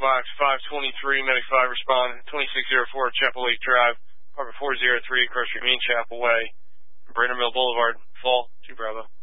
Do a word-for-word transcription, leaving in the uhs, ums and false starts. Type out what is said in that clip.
Box five twenty-three, Medic five respond, twenty-six oh four Chapel Lake Drive, apartment four oh three, Cross Street, Main Chapel Way, Brainerd Mill Boulevard, Fall, two Bravo.